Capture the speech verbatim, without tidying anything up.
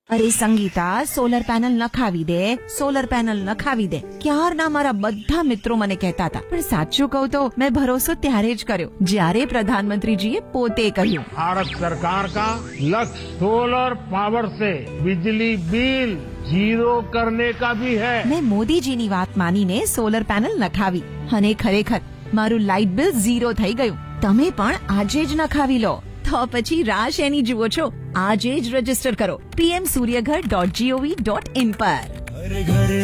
અરે Sangeeta, solar panel નખાવી દે, solar panel નખાવી દે. ક્યારના મારા બધા મિત્રો મને કહેતા હતા, પણ સાચું કહું તો મેં ભરોસો ત્યારે જ કર્યો જ્યારે પ્રધાનમંત્રીજીએ પોતે કહ્યું, भारत सरकार का लक्ष्य सोलर पावर से बिजली बिल जीरो करने का भी है। મેં મોદીજીની વાત માનીને સોલર પેનલ નખાવી અને ખરેખર મારું લાઇટ બિલ ઝીરો થઈ ગયું. તમે પણ આજે જ નખાવી લો. તો પછી રાહ શેની જુઓ છો? આજે જ રજીસ્ટર કરો PM Suryaghar dot GOV dot in પર.